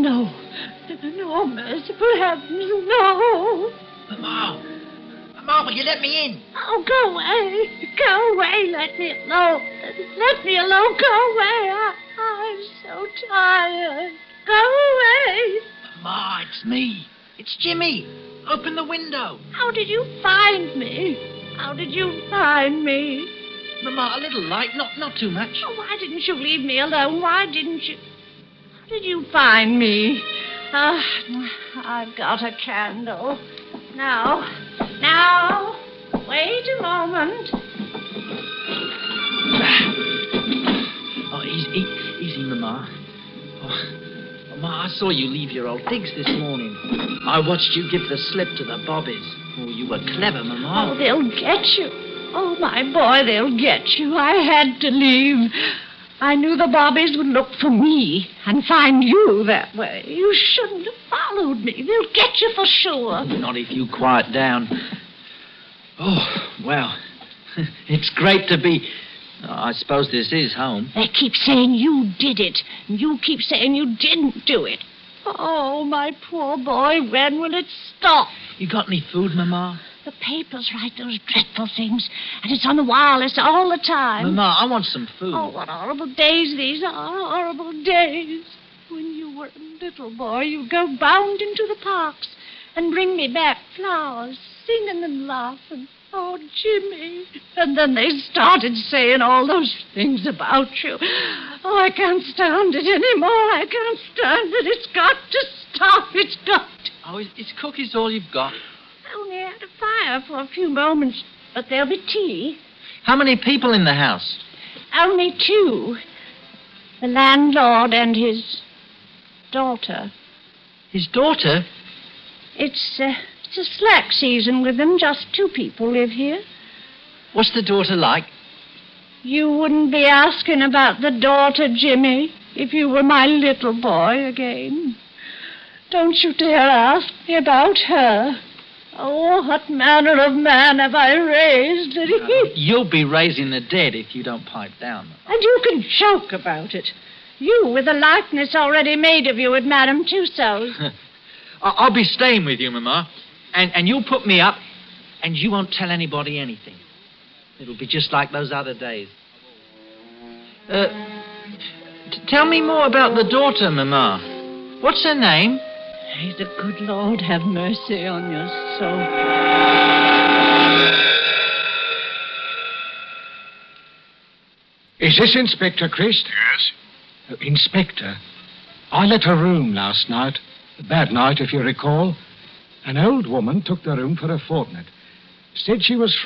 no. No, merciful heavens, no. Mama, will you let me in? Oh, go away. Go away. Let me alone. Let me alone. Go away. I'm so tired. Go away. Mama, it's me. It's Jimmy. Open the window. How did you find me? How did you find me? Mama, a little light, not too much. Oh, why didn't you leave me alone? Why didn't you? How did you find me? I've got a candle. Now, wait a moment. Oh, easy, Mama. Oh, Mama, I saw you leave your old digs this morning. I watched you give the slip to the bobbies. Oh, you were clever, Mama. Oh, they'll get you. Oh, my boy, they'll get you. I had to leave. I knew the bobbies would look for me and find you that way. You shouldn't have followed me. They'll get you for sure. Not if you quiet down. Oh, well, it's great to be... I suppose this is home. They keep saying you did it, and you keep saying you didn't do it. Oh, my poor boy, when will it stop? You got any food, Mama? The papers write those dreadful things, and it's on the wireless all the time. Mama, I want some food. Oh, what horrible days these are, horrible days. When you were a little boy, you'd go bound into the parks and bring me back flowers, singing and laughing. Oh, Jimmy. And then they started saying all those things about you. Oh, I can't stand it anymore. I can't stand it. It's got to stop. It's got to. Oh, is cookies all you've got? I only had a fire for a few moments, but there'll be tea. How many people in the house? Only 2. The landlord and his daughter. His daughter? It's a slack season with them. Just 2 people live here. What's the daughter like? You wouldn't be asking about the daughter, Jimmy, if you were my little boy again. Don't you dare ask me about her. Oh, what manner of man have I raised? You'll be raising the dead if you don't pipe down. And you can joke about it. You, with a likeness already made of you at Madame Tussaud's. I'll be staying with you, Mama. And you'll put me up, and you won't tell anybody anything. It'll be just like those other days. Tell me more about the daughter, Mama. What's her name? May the good Lord have mercy on your soul. Is this Inspector Christ? Yes? Inspector, I let a room last night. A bad night, if you recall. An old woman took the room for a fortnight. Said she was